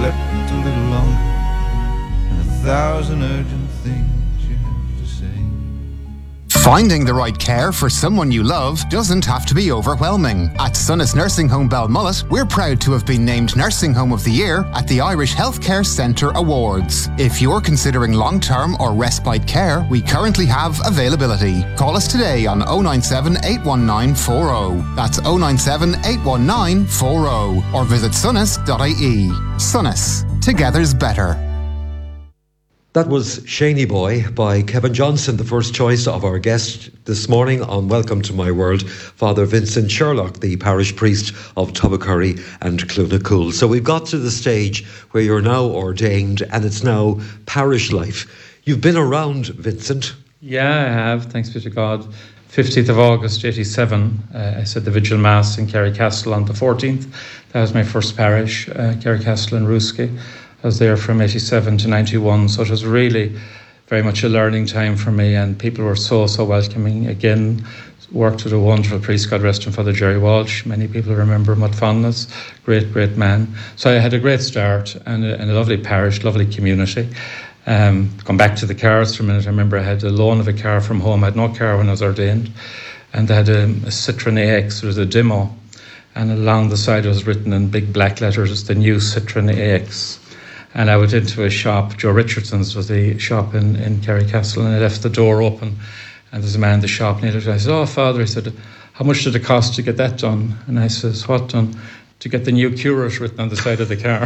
slept a little longer, and 1,000 urgent things you have to say. Finding the right care for someone you love doesn't have to be overwhelming. At Sunnis Nursing Home Balmullet, we're proud to have been named Nursing Home of the Year at the Irish Healthcare Centre Awards. If you're considering long-term or respite care, we currently have availability. Call us today on 097 819 40. That's 097 819 40. Or visit sunnis.ie. Sunnis. Together's better. That was Shaney Boy by Kevin Johnson, the first choice of our guest this morning on Welcome to My World, Father Vincent Sherlock, the parish priest of Tubbercurry and Clonakul. So we've got to the stage where you're now ordained and it's now parish life. You've been around, Vincent. Yeah, I have, thanks be to God. 15th of August, 87, I said the Vigil Mass in Carricastle on the 14th. That was my first parish, Carricastle and Rooskey. I was there from 87 to 91, so it was really very much a learning time for me, and people were so welcoming. Again, worked with a wonderful priest, God rest him, Father Jerry Walsh. Many people remember him with fondness. Great man. So I had a great start and a lovely parish, lovely community. Come back to the cars for a minute. I remember I had a loan of a car from home. I had no car when I was ordained, and I had a Citroen AX. It was a demo, and along the side it was written in big black letters, the new Citroen AX. And I went into a shop, Joe Richardson's was the shop in Carricastle, and I left the door open, and there's a man in the shop, and I said, "Oh, Father," I said, "how much did it cost to get that done?" And I says, "What done?" "To get the new curate written on the side of the car."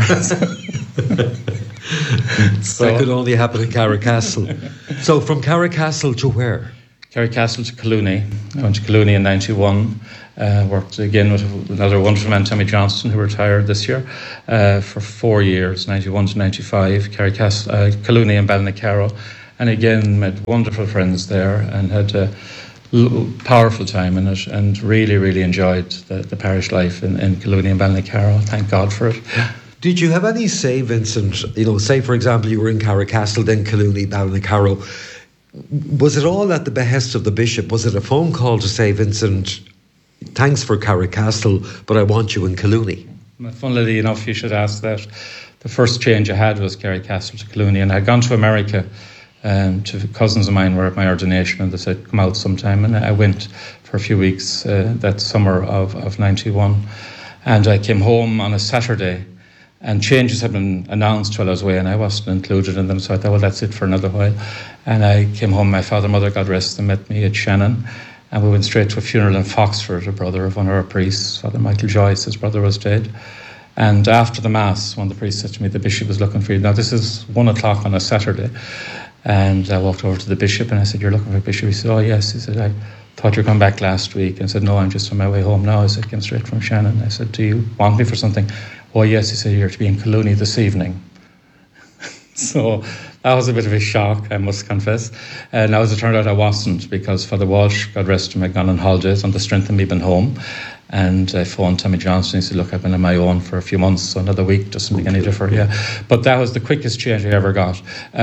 So that could only happen in Carricastle. So from Carricastle to where? Carricastle to Collooney. I went to Collooney in 91. Worked again with another wonderful man, Tommy Johnston, who retired this year, for 4 years, 91 to 95, Collooney and Ballinacaro. And again, met wonderful friends there and had a powerful time in it, and really enjoyed the parish life in Collooney and Ballinacaro. Thank God for it. Did you have any say, Vincent? Say, for example, you were in Carricastle, then Collooney, Ballinacaro. Was it all at the behest of the bishop? Was it a phone call to say, "Vincent, thanks for Carricastle, but I want you in Collooney"? Funnily enough, you should ask that. The first change I had was Carricastle to Collooney, and I'd gone to America to cousins of mine were at my ordination, and they said, "Come out sometime." And I went for a few weeks that summer of 91. And I came home on a Saturday, and changes had been announced while I was away, and I wasn't included in them, so I thought, well, that's it for another while. And I came home, my father and mother, God rest them, met me at Shannon, and we went straight to a funeral in Foxford, a brother of one of our priests, Father Michael Joyce, his brother was dead. And after the Mass, one of the priests said to me, "The bishop is looking for you." Now, this is 1 o'clock on a Saturday. And I walked over to the bishop and I said, "You're looking for a bishop?" He said, "Oh, yes." He said, "I thought you were coming back last week." And I said, "No, I'm just on my way home now." I said, "Came straight from Shannon." I said, "Do you want me for something?" "Oh, yes." He said, "You're to be in Collooney this evening." So that was a bit of a shock, I must confess. And as it turned out, I wasn't, because Father Walsh, God rest him, had gone on holidays on the strength of me being home. And I phoned Tommy Johnston. He said, "Look, I've been on my own for a few months, so another week doesn't make any difference." Yeah. But that was the quickest change I ever got.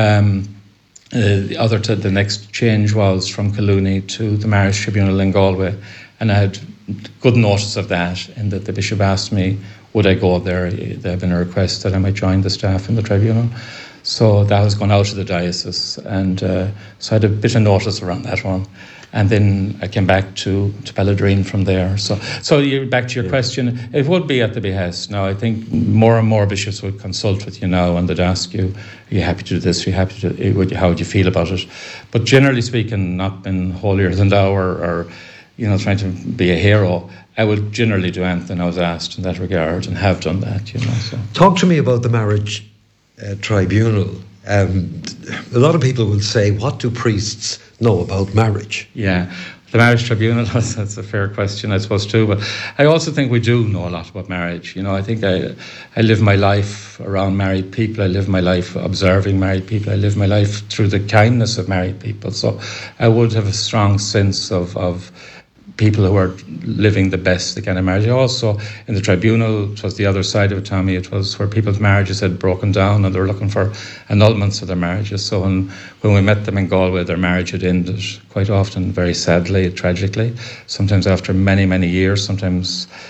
The next change was from Collooney to the Marriage Tribunal in Galway. And I had good notice of that, in that the bishop asked me, would I go there? There had been a request that I might join the staff in the tribunal. So that was going out of the diocese, and so I had a bit of notice around that one. And then I came back to Balladreen from there. So you're back to your question. It would be at the behest. Now, I think more and more bishops would consult with you now, and they'd ask you, "Are you happy to do this? Are you happy to do it? How would you feel about it?" But generally speaking, not being holier than thou or trying to be a hero, I would generally do anything I was asked in that regard, and have done that. So. Talk to me about the marriage tribunal. A lot of people will say, what do priests know about marriage? Yeah, the marriage tribunal, that's a fair question, I suppose, too. But I also think we do know a lot about marriage. I think I live my life around married people. I live my life observing married people. I live my life through the kindness of married people. So I would have a strong sense of people who are living the best they can in marriage. Also, in the tribunal, it was the other side of it, Tommy. It was where people's marriages had broken down and they were looking for annulments of their marriages. So when we met them in Galway, their marriage had ended, quite often very sadly, tragically. Sometimes after many, many years, sometimes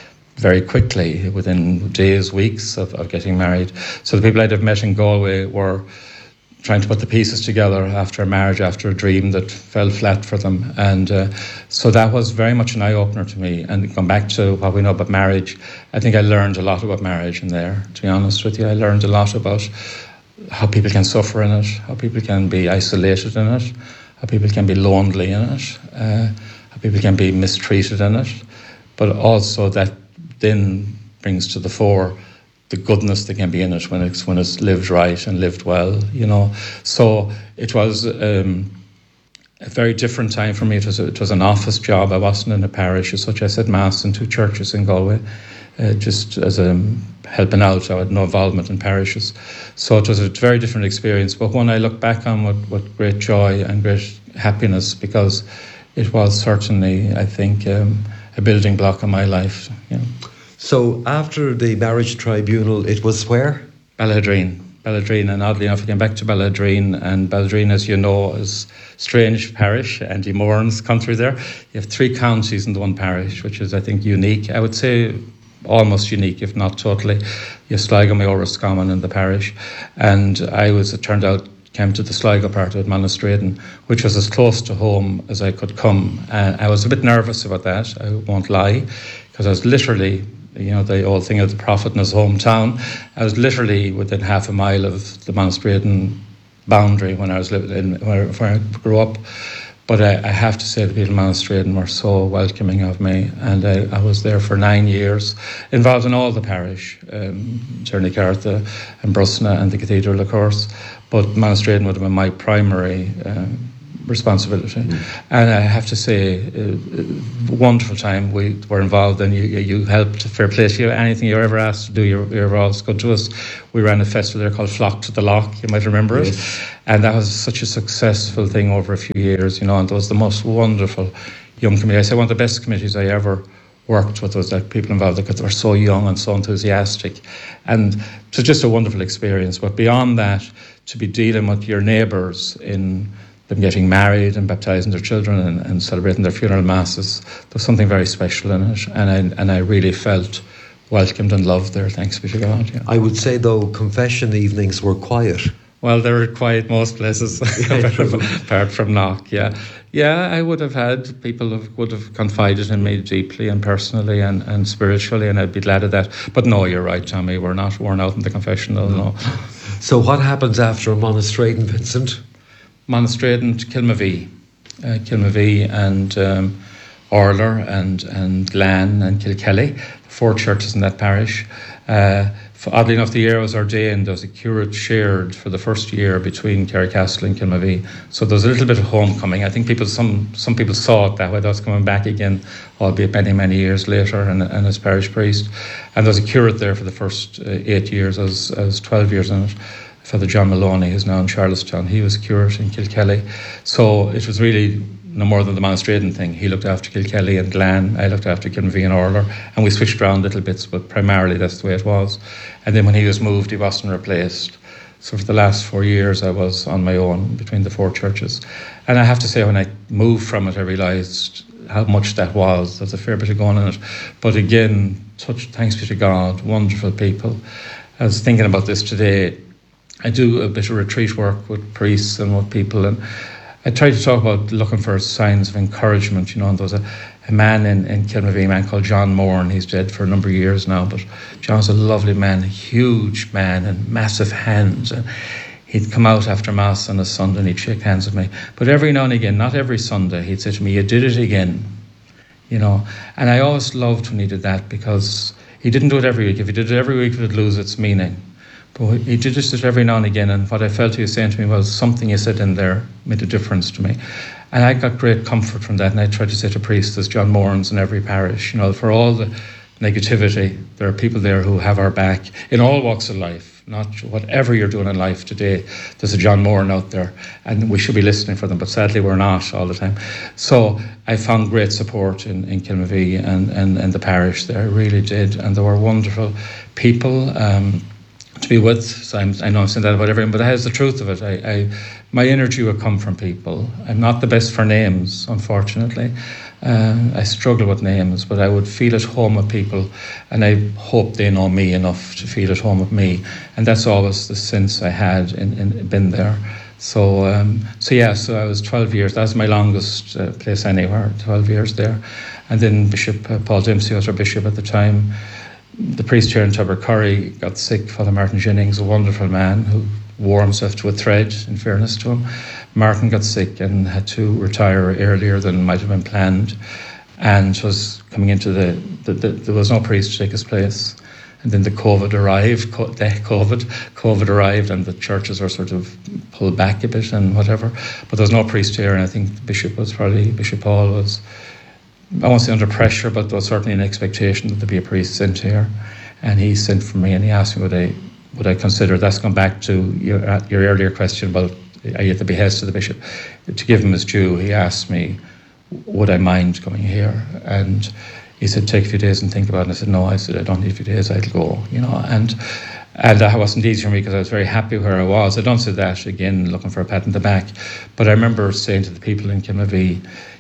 very quickly, within days, weeks of getting married. So the people I'd have met in Galway were trying to put the pieces together after a marriage, after a dream that fell flat for them. And so that was very much an eye-opener to me. And going back to what we know about marriage, I think I learned a lot about marriage in there, to be honest with you. I learned a lot about how people can suffer in it, how people can be isolated in it, how people can be lonely in it, how people can be mistreated in it. But also that then brings to the fore the goodness that can be in it when it's lived right and lived well, you know. So it was a very different time for me. It was an office job. I wasn't in a parish as such. I said Mass in 2 churches in Galway, just as a helping out. I had no involvement in parishes. So it was a very different experience. But when I look back on with great joy and great happiness, because it was certainly, I think, a building block in my life, you know. So after the marriage tribunal, it was where? Balladreen, and oddly enough, I came back to Balladreen, and Balladreen, as you know, is strange parish, Andy Moran's country there. You have 3 counties in the one parish, which is, I think, unique. I would say almost unique, if not totally. You have Sligo, Mayo, Roscommon in the parish. And it turned out, came to the Sligo part of it, Monastraden, which was as close to home as I could come. And I was a bit nervous about that, I won't lie, because I was literally, you know, the old thing of the prophet in his hometown. I was literally within half a mile of the Monastraden boundary when I was living in where I grew up. But I have to say the people in Monastraden were so welcoming of me, and I was there for 9 years, involved in all the parish, Ternicartha and Brusna and the cathedral, of course. But Monastraden would have been my primary responsibility. And I have to say, wonderful time we were involved in. You helped, fair play to you. Anything you're ever asked to do, you're always good to us. We ran a festival there called Flock to the Loch, you might remember it. And that was such a successful thing over a few years, you know, and it was the most wonderful young committee. I say one of the best committees I ever worked with was that people involved because they were so young and so enthusiastic. And it was just a wonderful experience. But beyond that, to be dealing with your neighbours in them getting married and baptising their children and celebrating their funeral masses, there's something very special in it, and I really felt welcomed and loved there, thanks be to God. Yeah. I would say, though, confession evenings were quiet. Well, they were quiet most places, apart from Knock, yeah. Yeah, I would have had people would have confided in me deeply and personally and spiritually, and I'd be glad of that. But no, you're right, Tommy, we're not worn out in the confessional, no. So what happens after Monastraden, Vincent? Monastraden to Kilmavee and Orler and Glan and Kilkelly, 4 churches in that parish. Oddly enough, the year I was ordained, there was a curate shared for the first year between Carricastle and Kilmavee. So there was a little bit of homecoming. I think some people saw it that way. That was coming back again, albeit many, many years later, and as parish priest. And there was a curate there for the first 8 years. I was 12 years in it. Father John Maloney, who's now in Charlestown, he was a curate in Kilkelly. So it was really no more than the Monastraden thing. He looked after Kilkelly and Glan, I looked after Kilmavee and Orler, and we switched around little bits, but primarily that's the way it was. And then when he was moved, he wasn't replaced. So for the last 4 years, I was on my own between the 4 churches. And I have to say, when I moved from it, I realised how much that was. There's a fair bit of going in it. But again, thanks be to God, wonderful people. I was thinking about this today. I do a bit of retreat work with priests and with people, and I try to talk about looking for signs of encouragement, you know. And there was a man in Kilmavee, a man called John Moran. He's dead for a number of years now, but John's a lovely man, a huge man and massive hands. And he'd come out after Mass on a Sunday and he'd shake hands with me. But every now and again, not every Sunday, he'd say to me, "You did it again," you know. And I always loved when he did that, because he didn't do it every week. If he did it every week, it would lose its meaning. But he did it every now and again, and what I felt he was saying to me was something he said in there made a difference to me. And I got great comfort from that, and I tried to say to priests, there's John Morans in every parish, you know, for all the negativity, there are people there who have our back in all walks of life, not whatever you're doing in life today. There's a John Moran out there, and we should be listening for them, but sadly we're not all the time. So I found great support in Kilmavee and the parish there, I really did, and there were wonderful people. to be with. So I know I'm saying that about everyone, but that is the truth of it. My energy will come from people. I'm not the best for names, unfortunately. I struggle with names, but I would feel at home with people, and I hope they know me enough to feel at home with me. And that's always the sense I had in been there. So I was 12 years. That's my longest place anywhere, 12 years there. And then Bishop Paul Dempsey was our bishop at the time. The priest here in Tubbercurry got sick, Father Martin Jennings, a wonderful man who wore himself to a thread, in fairness to him. Martin got sick and had to retire earlier than might have been planned, and was coming into there was no priest to take his place. And then the COVID arrived, and the churches were sort of pulled back a bit and whatever. But there was no priest here, and I think Bishop Paul was, I won't say under pressure, but there was certainly an expectation that there be a priest sent here. And he sent for me, and he asked me would I consider, that's gone back to your earlier question about are you at the behest of the bishop. To give him his due, he asked me, would I mind coming here? And he said, take a few days and think about it. And I said, no. I said, I don't need a few days, I'll go, and that wasn't easy for me because I was very happy where I was. I don't say that, again, looking for a pat on the back, but I remember saying to the people in Kimavie,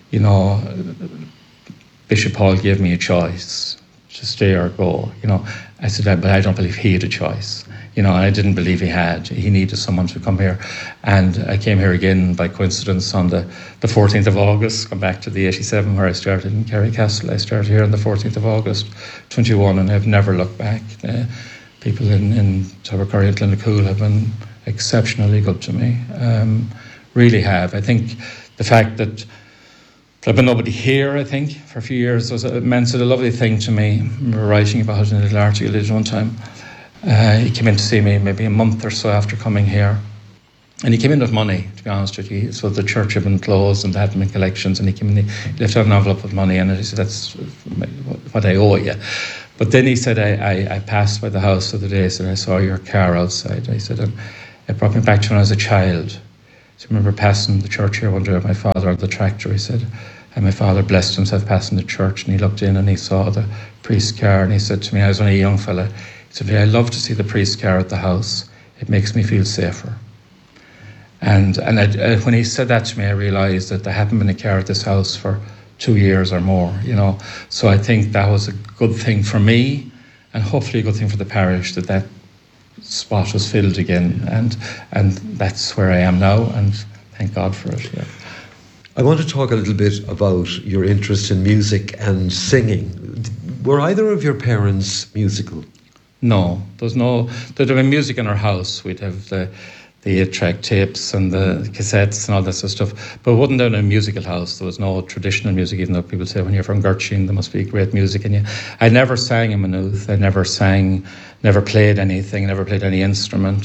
Bishop Paul gave me a choice to stay or go, I said, but I don't believe he had a choice. And I didn't believe he had. He needed someone to come here. And I came here again by coincidence on the 14th of August, come back to the 87 where I started in Carricastle. I started here on the 14th of August, 21, and I've never looked back. People in Tubbercurry and Glennacool have been exceptionally good to me. Really have. I think the fact that there'd been nobody here, I think, for a few years meant a lovely thing to me. I remember writing about it in a little article I did one time. He came in to see me maybe a month or so after coming here. And he came in with money, to be honest with you. So the church had been closed and there hadn't been collections. And he came in, he left out an envelope with money. And he said, that's what I owe you. But then he said, I passed by the house the other day. He said, I saw your car outside. I said, it brought me back to when I was a child. So I remember passing the church here one day with my father on the tractor. He said, and my father blessed himself passing the church. And he looked in and he saw the priest's car. And he said to me, I was only a young fella. He said, I love to see the priest's car at the house. It makes me feel safer. And when he said that to me, I realised that there hadn't been a car at this house for 2 years or more, So I think that was a good thing for me, and hopefully a good thing for the parish, that spot was filled again. And that's where I am now, and thank God for it, yeah. I want to talk a little bit about your interest in music and singing. Were either of your parents musical? No, there'd have been music in our house. We'd have the 8-track tapes and the cassettes and all that sort of stuff. But it wasn't down in a musical house. There was no traditional music, even though people say when you're from Gertrude there must be great music in you. I never sang in Maynooth. I never played anything, never played any instrument.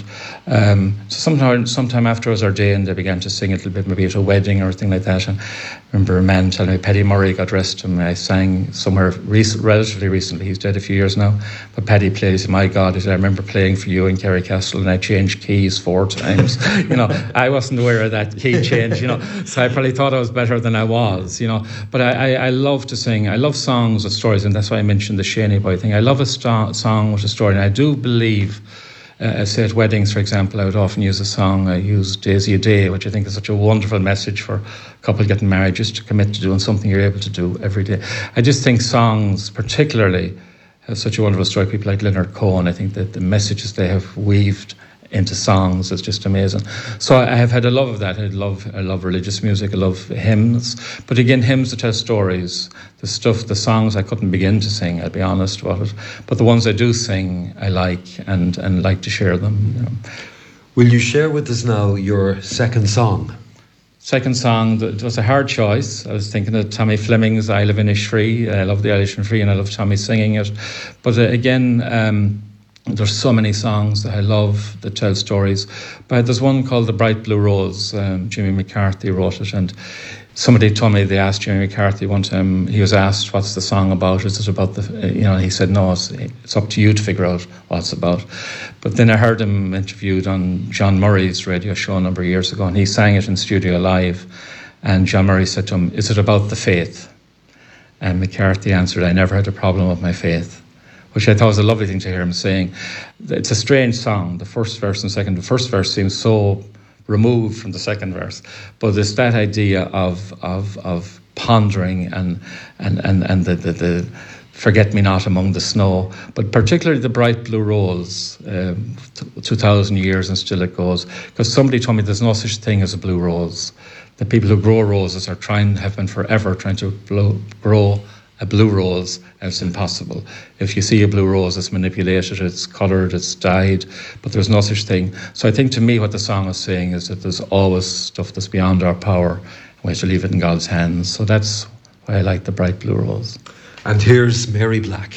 So sometime after I was ordained, I began to sing a little bit, maybe at a wedding or a thing like that. And I remember a man telling me, Paddy Murray, God rest him, I sang somewhere relatively recently. He's dead a few years now. But Paddy played, he said, my God, he said, I remember playing for you in Carricastle and I changed keys 4 times. I wasn't aware of that key change, So I probably thought I was better than I was, But I love to sing. I love songs with stories, and that's why I mentioned the Shaney Boy thing. I love a song with a story, and I do believe, say at weddings, for example, I would often use a song. I use Daisy a Day, which I think is such a wonderful message for a couple getting married, just to commit to doing something you're able to do every day. I just think songs particularly have such a wonderful story. People like Leonard Cohen, I think that the messages they have weaved into songs is just amazing. So I have had a love of that. I love religious music. I love hymns. But again, hymns that tell stories. The songs I couldn't begin to sing, I'll be honest about it. But the ones I do sing, I like and like to share them. Will you share with us now your second song? Second song, it was a hard choice. I was thinking of Tommy Fleming's I Live in Innisfree. I love the Irish Innisfree and I love Tommy singing it. But again, there's so many songs that I love that tell stories. But there's one called The Bright Blue Rose. Jimmy McCarthy wrote it. And somebody told me they asked Jimmy McCarthy one time, he was asked, what's the song about? Is it about he said, no, it's up to you to figure out what it's about. But then I heard him interviewed on John Murray's radio show a number of years ago, and he sang it in studio live. And John Murray said to him, is it about the faith? And McCarthy answered, I never had a problem with my faith. which I thought was a lovely thing to hear him saying. It's a strange song, the first verse and second. The first verse seems so removed from the second verse, but it's that idea of pondering and the forget-me-not among the snow, but particularly the bright blue rose, 2,000 years and still it goes. Because somebody told me there's no such thing as a blue rose. The people who grow roses have been forever trying to grow a blue rose, and it's impossible. If you see a blue rose, it's manipulated, it's coloured, it's dyed, but there's no such thing. So I think to me what the song is saying is that there's always stuff that's beyond our power, and we have to leave it in God's hands. So that's why I like the bright blue rose. And here's Mary Black.